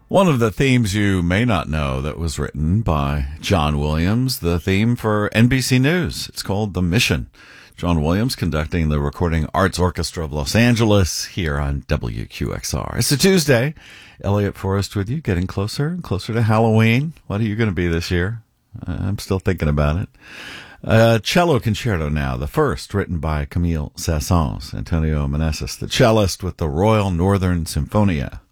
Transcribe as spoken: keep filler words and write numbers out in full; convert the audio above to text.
One of the themes you may not know that was written by John Williams, the theme for N B C News. It's called The Mission. John Williams conducting the Recording Arts Orchestra of Los Angeles here on W Q X R. It's a Tuesday. Elliot Forrest with you, getting closer and closer to Halloween. What are you going to be this year? Uh, I'm still thinking about it. Uh, cello concerto now, the first, written by Camille Saint-Saëns, Antonio Meneses, the cellist with the Royal Northern Symphonia.